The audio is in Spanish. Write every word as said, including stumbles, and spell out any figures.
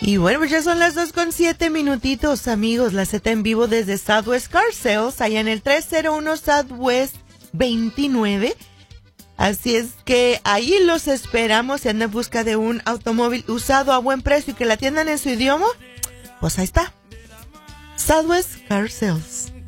Y bueno, pues ya son las dos con siete minutitos, amigos. La Z en vivo desde Southwest Car Sales, allá en el tres cero uno Southwest veintinueve. Así es que ahí los esperamos. Si andan en busca de un automóvil usado a buen precio y que la atiendan en su idioma, pues ahí está. Southwest Car Sales.